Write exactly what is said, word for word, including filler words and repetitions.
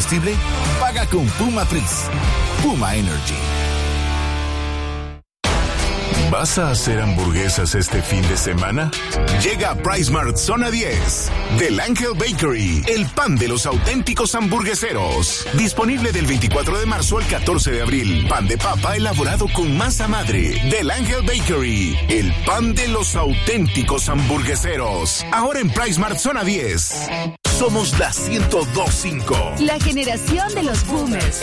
combustible? Paga con Puma Pris. Puma Energy. ¿Vas a hacer hamburguesas este fin de semana? Llega a PriceMart Zona diez. Del Ángel Bakery, el pan de los auténticos hamburgueseros. Disponible del veinticuatro de marzo al catorce de abril. Pan de papa elaborado con masa madre. Del Ángel Bakery, el pan de los auténticos hamburgueseros. Ahora en PriceMart Zona diez. Somos la ciento dos punto cinco. La generación de los boomers.